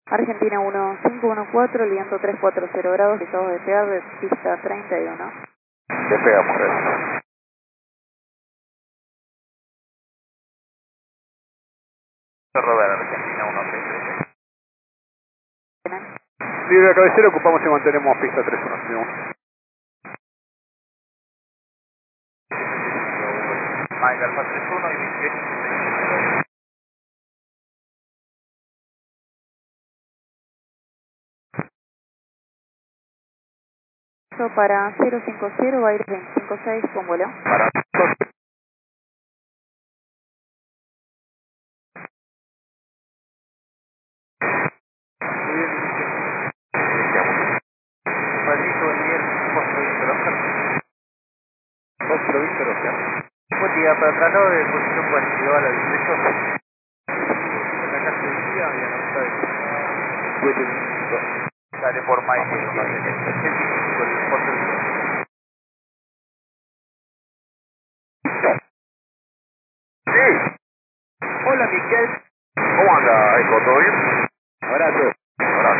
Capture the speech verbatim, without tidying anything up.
Argentina uno cinco uno cuatro, viento tres cuatro cero grados, estado de despegar de pista treinta y uno. Despegamos, gracias. Robert, Argentina uno seis tres. Libre de cabecera, ocupamos y mantenemos pista tres uno. Mike Alfa tres uno y veintiocho. Para cero cinco cero, Baires veinticinco seis con vuelo. Para Maldito Daniel, Foster Víctor Oscar. Foster Víctor Oscar. Buen día, para traslado de posición cuarenta y dos a la dieciocho. En la calle de Villa, y en la ruta de siete minutos. Sale por Mike, no sé qué. veinticinco, el Foster Víctor. Sí. Hola, Miguel. ¿Cómo anda, Eco? ¿Todo bien? Abrazo.